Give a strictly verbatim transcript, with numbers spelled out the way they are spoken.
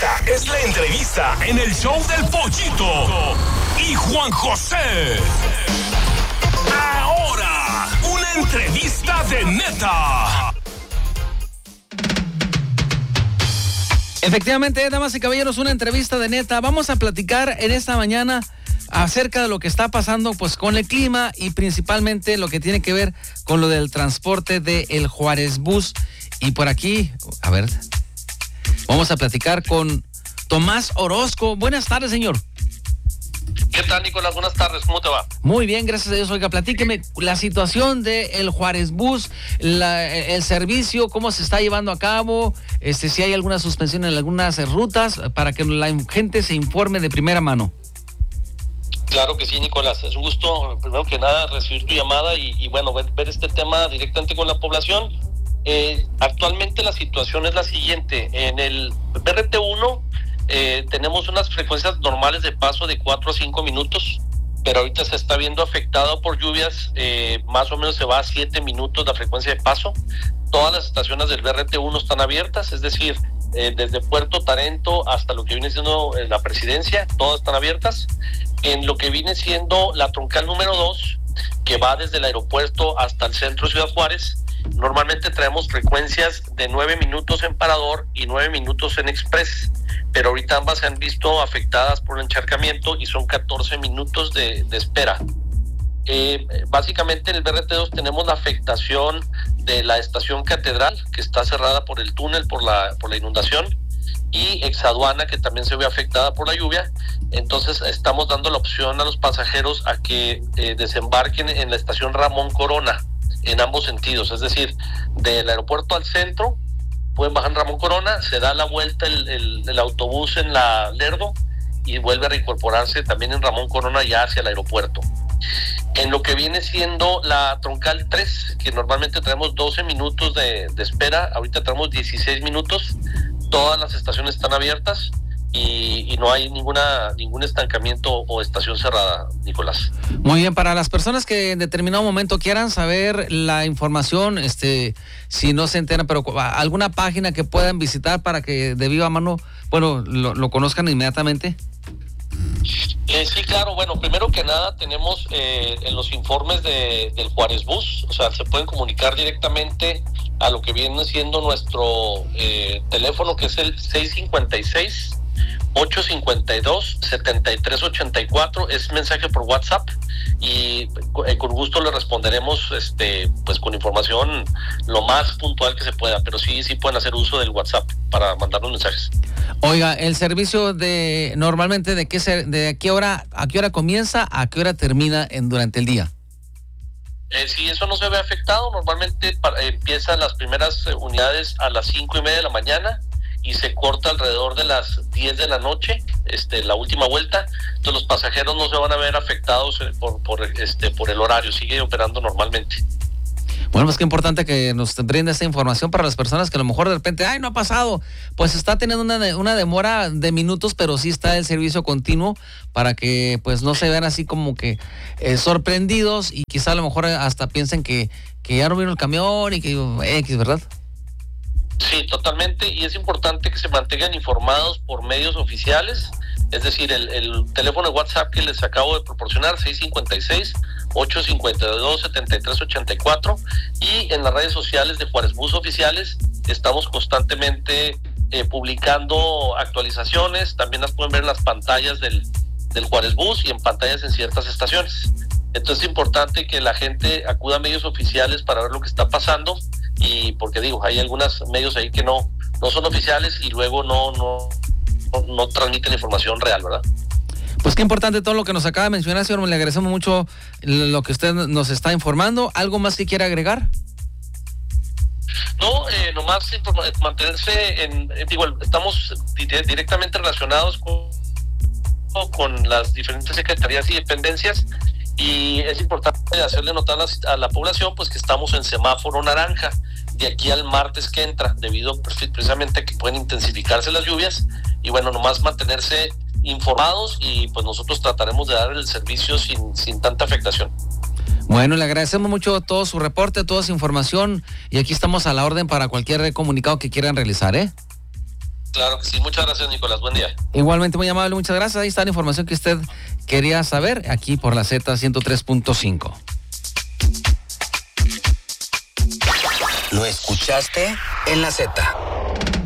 Esta es la entrevista en el show del Pollito y Juan José. Ahora, una entrevista de neta. Efectivamente, damas y caballeros, una entrevista de neta. Vamos a platicar en esta mañana acerca de lo que está pasando pues con el clima y principalmente lo que tiene que ver con lo del transporte del Juárez Bus. Y por aquí, a ver, vamos a platicar con Tomás Orozco. Buenas tardes, señor. ¿Qué tal, Nicolás? Buenas tardes, ¿cómo te va? Muy bien, gracias a Dios. Oiga, platíqueme la situación del Juárez Bus, la, el servicio, cómo se está llevando a cabo, este, si hay alguna suspensión en algunas rutas, para que la gente se informe de primera mano. Claro que sí, Nicolás. Es un gusto, primero que nada, recibir tu llamada y, y bueno, ver, ver este tema directamente con la población. Eh, actualmente la situación es la siguiente. En el B R T uno eh, tenemos unas frecuencias normales de paso de cuatro a cinco minutos, pero ahorita se está viendo afectado por lluvias. Eh, más o menos se va a siete minutos la frecuencia de paso. Todas las estaciones del B R T uno están abiertas, es decir, eh, desde Puerto Tarento hasta lo que viene siendo eh, la Presidencia, todas están abiertas. En lo que viene siendo la troncal número dos, que va desde el aeropuerto hasta el centro de Ciudad Juárez, normalmente traemos frecuencias de nueve minutos en parador y nueve minutos en express, pero ahorita ambas se han visto afectadas por el encharcamiento y son catorce minutos de, de espera. Eh, básicamente en el B R T dos tenemos la afectación de la estación Catedral, que está cerrada por el túnel, por la, por la inundación, y Exaduana, que también se ve afectada por la lluvia. Entonces estamos dando la opción a los pasajeros a que eh, desembarquen en la estación Ramón Corona, en ambos sentidos, es decir, del aeropuerto al centro, pueden bajar en Ramón Corona, se da la vuelta el, el, el autobús en la Lerdo y vuelve a reincorporarse también en Ramón Corona ya hacia el aeropuerto. En lo que viene siendo la troncal tres, que normalmente tenemos doce minutos de, de espera, ahorita tenemos dieciséis minutos, todas las estaciones están abiertas y, y no hay ninguna ningún estancamiento o estación cerrada, Nicolás. Muy bien, para las personas que en determinado momento quieran saber la información, este, si no se enteran, pero alguna página que puedan visitar para que de viva mano, bueno, lo, lo conozcan inmediatamente. Eh, sí, claro. Bueno, primero que nada tenemos eh, en los informes de, del Juárez Bus, o sea, se pueden comunicar directamente a lo que viene siendo nuestro eh, teléfono, que es el seis cinco seis, ocho cinco dos, siete tres ocho cuatro, es mensaje por WhatsApp y eh, con gusto le responderemos este pues con información lo más puntual que se pueda, pero sí sí pueden hacer uso del WhatsApp para mandarnos mensajes. Oiga, el servicio de normalmente de qué se, de qué hora a qué hora comienza, a qué hora termina en durante el día. Eh, si eso no se ve afectado, normalmente para, eh, empiezan las primeras eh, unidades a las cinco y media de la mañana y se corta alrededor de las diez de la noche, este, la última vuelta. Entonces los pasajeros no se van a ver afectados eh, por, por, este, por el horario, sigue operando normalmente. Bueno, pues qué importante que nos brinde esta información para las personas que a lo mejor de repente, ay, no ha pasado, pues está teniendo una, una demora de minutos, pero sí está el servicio continuo para que pues no se vean así como que eh, sorprendidos y quizá a lo mejor hasta piensen que, que ya no vino el camión y que X, ¿verdad? Sí, totalmente, y es importante que se mantengan informados por medios oficiales, es decir, el, el teléfono de WhatsApp que les acabo de proporcionar, seis cinco seis, ocho cinco dos, siete tres ocho cuatro, y en las redes sociales de Juárez Bus Oficiales estamos constantemente eh, publicando actualizaciones, también las pueden ver en las pantallas del, del Juárez Bus y en pantallas en ciertas estaciones. Entonces es importante que la gente acuda a medios oficiales para ver lo que está pasando, y porque digo, hay algunos medios ahí que no, no son oficiales y luego no, no, no, no transmiten información real, ¿verdad? Pues qué importante todo lo que nos acaba de mencionar, señor. Le agradecemos mucho lo que usted nos está informando. ¿Algo más que quiera agregar? No, eh, nomás informa- mantenerse en, en, digo, estamos directamente relacionados con, con las diferentes secretarías y dependencias, y es importante hacerle notar a la población pues que estamos en semáforo naranja de aquí al martes que entra, debido precisamente a que pueden intensificarse las lluvias, y bueno, nomás mantenerse informados y pues nosotros trataremos de dar el servicio sin, sin tanta afectación. Bueno, le agradecemos mucho todo su reporte, toda su información, y aquí estamos a la orden para cualquier comunicado que quieran realizar, ¿eh? Claro que sí, muchas gracias, Nicolás, buen día. Igualmente, muy amable, muchas gracias. Ahí está la información que usted quería saber aquí por la Z ciento tres punto cinco. Lo escuchaste en la Z.